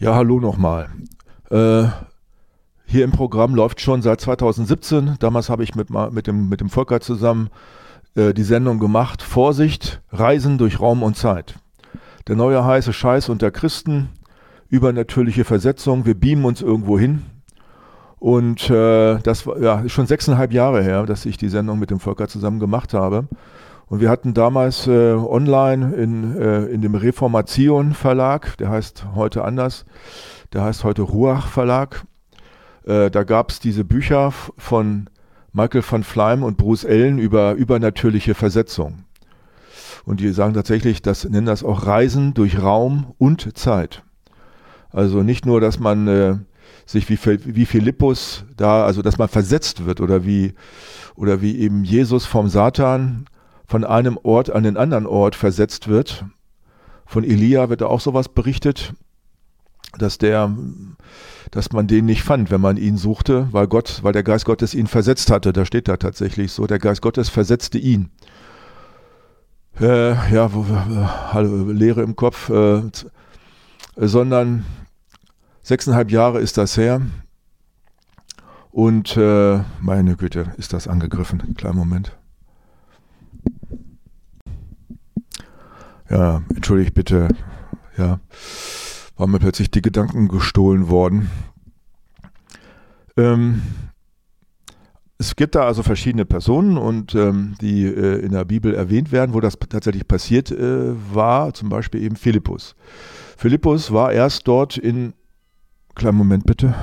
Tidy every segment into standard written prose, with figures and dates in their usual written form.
Ja, hallo nochmal. Hier im Programm läuft schon seit 2017. Damals habe ich mit dem Volker zusammen die Sendung gemacht. Vorsicht, Reisen durch Raum und Zeit. Der neue heiße Scheiß unter Christen, übernatürliche Versetzung. Wir beamen uns irgendwo hin. Und das war ja schon 6,5 Jahre her, dass ich die Sendung mit dem Volker zusammen gemacht habe. Und wir hatten damals online in dem Reformation Verlag, der heißt heute anders, der heißt heute Ruach Verlag. Da gab es diese Bücher von Michael van Fleim und Bruce Ellen über übernatürliche Versetzung. Und die sagen tatsächlich, nennen das auch Reisen durch Raum und Zeit. Also nicht nur, dass man sich wie Philippus da, also dass man versetzt wird oder wie eben Jesus vom Satan von einem Ort an den anderen Ort versetzt wird. Von Elia wird da auch sowas berichtet, dass man den nicht fand, wenn man ihn suchte, weil der Geist Gottes ihn versetzt hatte. Da steht da tatsächlich so, der Geist Gottes versetzte ihn. Leere im Kopf, sondern 6,5 Jahre ist das her. Und meine Güte, ist das angegriffen. Kleinen Moment. Ja, entschuldigt bitte. Ja, waren mir plötzlich die Gedanken gestohlen worden. Es gibt da also verschiedene Personen und die in der Bibel erwähnt werden, wo das tatsächlich passiert war, zum Beispiel eben Philippus. Philippus war erst dort kleinen Moment bitte.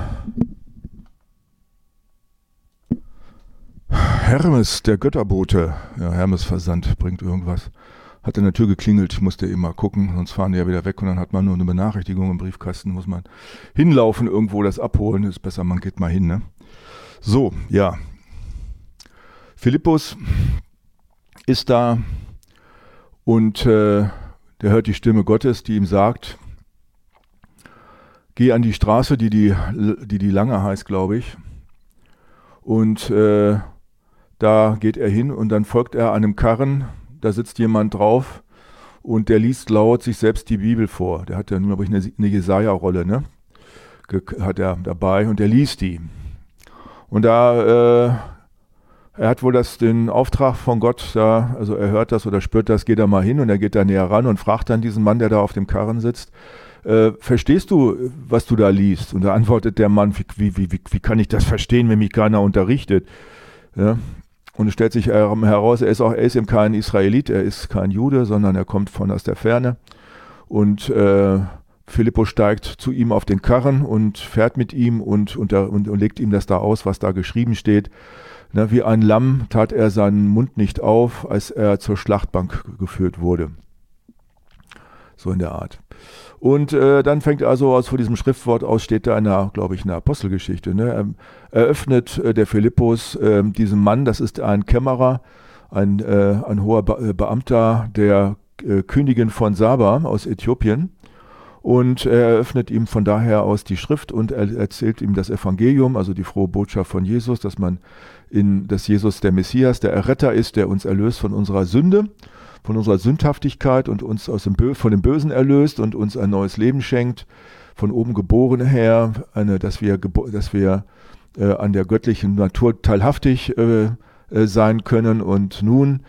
Hermes, der Götterbote. Ja, Hermes-Versand bringt irgendwas. Hat an der Tür geklingelt, ich musste eben mal gucken, sonst fahren die ja wieder weg und dann hat man nur eine Benachrichtigung im Briefkasten, muss man hinlaufen, irgendwo das abholen, ist besser, man geht mal hin, ne? So, ja. Philippus ist da und der hört die Stimme Gottes, die ihm sagt, geh an die Straße, die Lange heißt, glaube ich, und da geht er hin und dann folgt er einem Karren. Da sitzt jemand drauf und der liest laut sich selbst die Bibel vor. Der hat ja, glaube ich, eine Jesaja-Rolle, ne? Hat er dabei und der liest die. Und er hat wohl den Auftrag von Gott, also er hört das oder spürt das, geht da mal hin und er geht da näher ran und fragt dann diesen Mann, der da auf dem Karren sitzt, verstehst du, was du da liest? Und da antwortet der Mann, wie kann ich das verstehen, wenn mich keiner unterrichtet? Ja? Und es stellt sich heraus, er ist eben kein Israelit, er ist kein Jude, sondern er kommt aus der Ferne. Und Philippus steigt zu ihm auf den Karren und fährt mit ihm und legt ihm das da aus, was da geschrieben steht. Na, wie ein Lamm tat er seinen Mund nicht auf, als er zur Schlachtbank geführt wurde. So in der Art. Und dann fängt also vor diesem Schriftwort aus, steht da glaube ich, in der Apostelgeschichte. Ne? Eröffnet der Philippus diesem Mann, das ist ein Kämmerer, ein hoher Beamter der Königin von Saba aus Äthiopien. Und er eröffnet ihm von daher aus die Schrift und er erzählt ihm das Evangelium, also die frohe Botschaft von Jesus, dass Jesus der Messias, der Erretter ist, der uns erlöst von unserer Sünde, von unserer Sündhaftigkeit und uns von dem Bösen erlöst und uns ein neues Leben schenkt, von oben geboren her, dass wir an der göttlichen Natur teilhaftig sein können und nun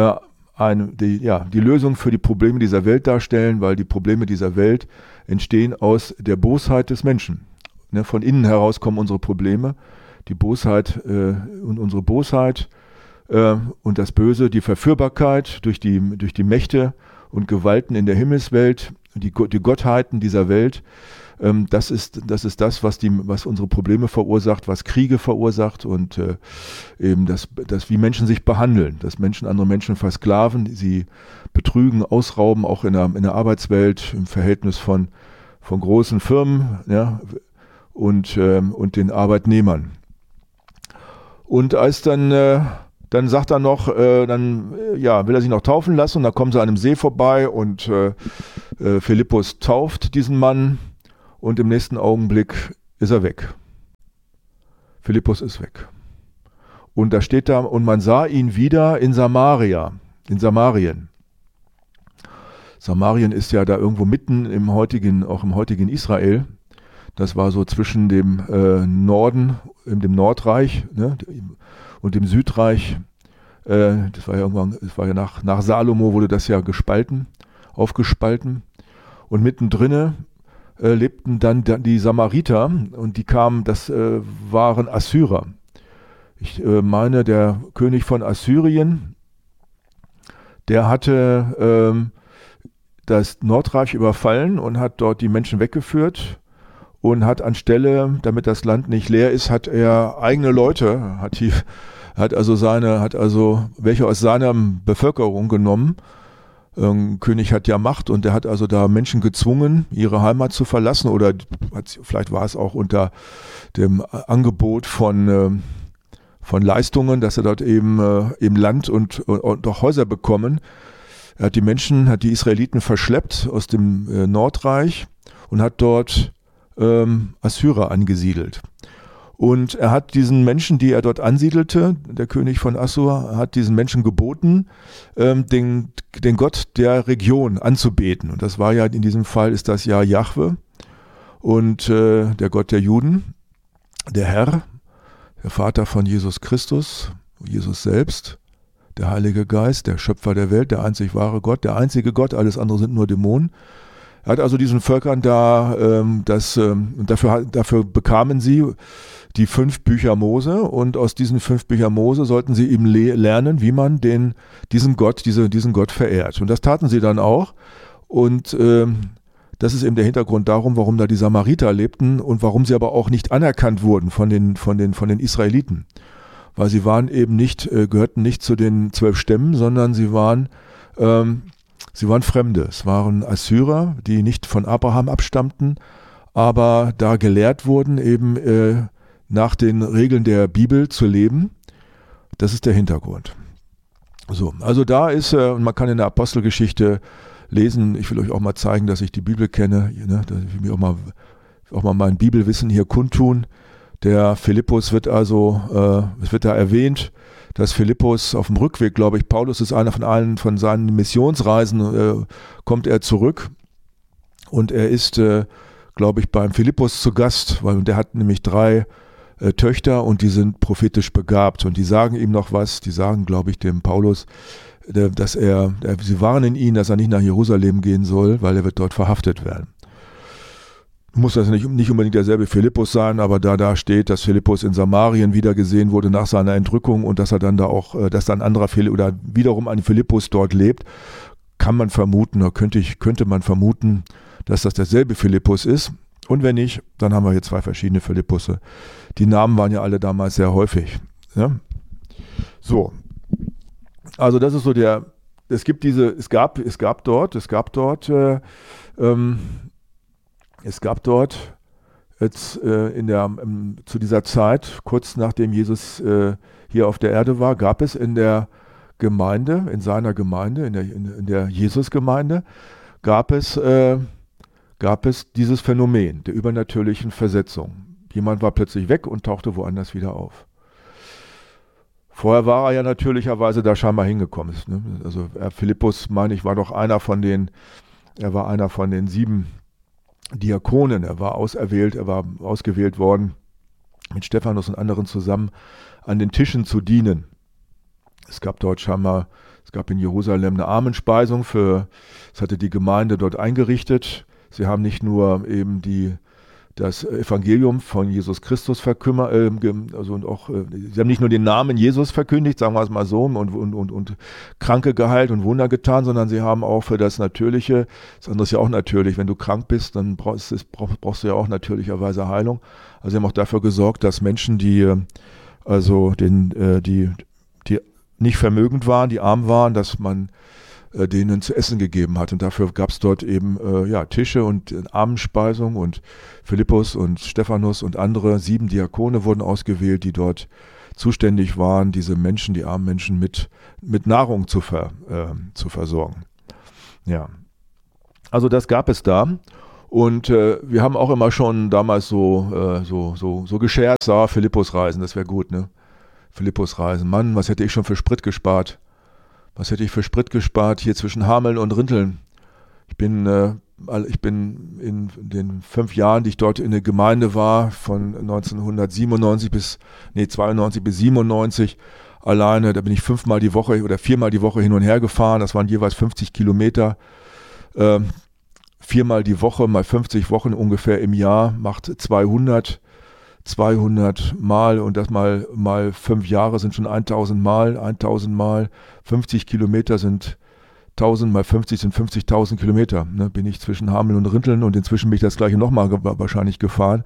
die Lösung für die Probleme dieser Welt darstellen, weil die Probleme dieser Welt entstehen aus der Bosheit des Menschen. Ne, von innen heraus kommen unsere Probleme, die Bosheit und unsere Bosheit und das Böse, die Verführbarkeit durch die Mächte und Gewalten in der Himmelswelt, die Gottheiten dieser Welt. Das ist das, was unsere Probleme verursacht, was Kriege verursacht und eben das, wie Menschen sich behandeln, dass Menschen andere Menschen versklaven, sie betrügen, ausrauben, auch in der Arbeitswelt, im Verhältnis von großen Firmen, ja, und den Arbeitnehmern. Und als dann sagt er noch, will er sich noch taufen lassen und da kommen sie an einem See vorbei und Philippus tauft diesen Mann und im nächsten Augenblick ist er weg. Philippus ist weg. Und da steht da, und man sah ihn wieder in Samarien. Samarien ist ja da irgendwo mitten auch im heutigen Israel. Das war so zwischen dem Norden, dem Nordreich, ne, und dem Südreich. Das war ja irgendwann, das war ja nach Salomo wurde das ja aufgespalten. Und mittendrin lebten dann die Samariter und die kamen, das waren Assyrer. Ich meine, der König von Assyrien, der hatte das Nordreich überfallen und hat dort die Menschen weggeführt und hat anstelle, damit das Land nicht leer ist, hat er eigene Leute, hat also welche aus seiner Bevölkerung genommen. König hat ja Macht und der hat also da Menschen gezwungen, ihre Heimat zu verlassen, oder vielleicht war es auch unter dem Angebot von Leistungen, dass sie dort eben Land und auch Häuser bekommen. Er hat die Israeliten verschleppt aus dem Nordreich und hat dort Assyrer angesiedelt. Und er hat diesen Menschen, die er dort ansiedelte, der König von Assur, hat diesen Menschen geboten, den Gott der Region anzubeten. Und das war ja, in diesem Fall ist das ja Jahwe und der Gott der Juden, der Herr, der Vater von Jesus Christus, Jesus selbst, der Heilige Geist, der Schöpfer der Welt, der einzig wahre Gott, der einzige Gott, alles andere sind nur Dämonen. Er hat also diesen Völkern da, dafür bekamen sie die 5 Bücher Mose, und aus diesen 5 Bücher Mose sollten sie eben lernen, wie man diesen Gott verehrt. Und das taten sie dann auch. Und das ist eben der Hintergrund darum, warum da die Samariter lebten und warum sie aber auch nicht anerkannt wurden von den Israeliten. Weil sie waren eben gehörten nicht zu den 12 Stämmen, sondern sie waren Fremde. Es waren Assyrer, die nicht von Abraham abstammten, aber da gelehrt wurden, eben nach den Regeln der Bibel zu leben. Das ist der Hintergrund. So, also da ist, und man kann in der Apostelgeschichte lesen, ich will euch auch mal zeigen, dass ich die Bibel kenne, ne, dass ich mir auch mal mein Bibelwissen hier kundtun. Der Philippus wird also, es wird da erwähnt, dass Philippus auf dem Rückweg, glaube ich, Paulus ist einer von seinen Missionsreisen, kommt er zurück und er ist, glaube ich, beim Philippus zu Gast, weil der hat nämlich 3 Töchter und die sind prophetisch begabt und die sagen ihm noch was, die sagen, glaube ich, dem Paulus, dass sie warnen ihn, dass er nicht nach Jerusalem gehen soll, weil er wird dort verhaftet werden. Muss das nicht unbedingt derselbe Philippus sein, aber da steht, dass Philippus in Samarien wieder gesehen wurde nach seiner Entrückung und dass er dann da auch, dass dann ein anderer oder wiederum ein Philippus dort lebt, kann man vermuten, oder könnte man vermuten, dass das derselbe Philippus ist. Und wenn nicht, dann haben wir hier 2 verschiedene Philippusse. Die Namen waren ja alle damals sehr häufig. Ja? So. Also das ist so es gab dort jetzt zu dieser Zeit, kurz nachdem Jesus hier auf der Erde war, gab es in der Gemeinde, in seiner Gemeinde, in der Jesusgemeinde, gab es dieses Phänomen der übernatürlichen Versetzung. Jemand war plötzlich weg und tauchte woanders wieder auf. Vorher war er ja natürlicherweise da scheinbar hingekommen. Ne? Also Philippus, meine ich, war einer von den 7 Diakonen. Er war ausgewählt worden, mit Stephanus und anderen zusammen an den Tischen zu dienen. Es gab in Jerusalem eine Armenspeisung, das hatte die Gemeinde dort eingerichtet. Sie haben nicht nur eben das Evangelium von Jesus Christus sie haben nicht nur den Namen Jesus verkündigt, sagen wir es mal so, und Kranke geheilt und Wunder getan, sondern sie haben auch für das Natürliche, das andere ist ja auch natürlich, wenn du krank bist, dann brauchst du ja auch natürlicherweise Heilung. Also sie haben auch dafür gesorgt, dass Menschen, die nicht vermögend waren, die arm waren, dass man denen zu essen gegeben hat. Und dafür gab es dort eben Tische und Armenspeisung, und Philippus und Stephanus und andere 7 Diakone wurden ausgewählt, die dort zuständig waren, diese Menschen, die armen Menschen mit Nahrung zu versorgen. Ja, also das gab es da. Und wir haben auch immer schon damals so gescherzt, Philippus-Reisen, das wäre gut, ne? Philippus-Reisen, Mann, was hätte ich schon für Sprit gespart? Was hätte ich für Sprit gespart hier zwischen Hameln und Rinteln? Ich bin ich bin in den 5 Jahren, die ich dort in der Gemeinde war, von 92 bis 97 alleine, da bin ich 4-mal die Woche hin und her gefahren. Das waren jeweils 50 Kilometer. 4-mal die Woche, mal 50 Wochen ungefähr im Jahr, macht 200 Mal und das mal 5 Jahre sind schon 1000 Mal. 50 Kilometer sind 1000 mal 50 sind 50.000 Kilometer. Ne, bin ich zwischen Hameln und Rinteln und inzwischen bin ich das gleiche nochmal wahrscheinlich gefahren.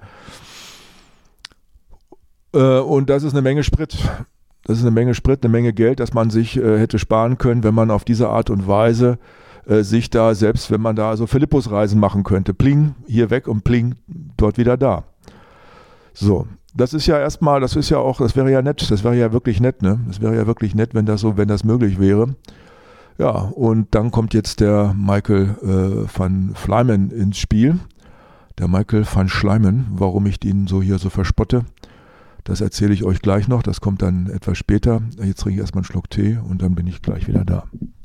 Und das ist eine Menge Sprit. Das ist eine Menge Geld, das man sich hätte sparen können, wenn man auf diese Art und Weise sich da, selbst wenn man da so Philippusreisen machen könnte. Pling, hier weg und pling, dort wieder da. So, das ist ja erstmal, das wäre ja nett, das wäre ja wirklich nett, ne? Das wäre ja wirklich nett, wenn das möglich wäre. Ja, und dann kommt jetzt der Michael van Fleimen ins Spiel. Der Michael van Schleimen, warum ich ihn hier so verspotte, das erzähle ich euch gleich noch, das kommt dann etwas später. Jetzt trinke ich erstmal einen Schluck Tee und dann bin ich gleich wieder da.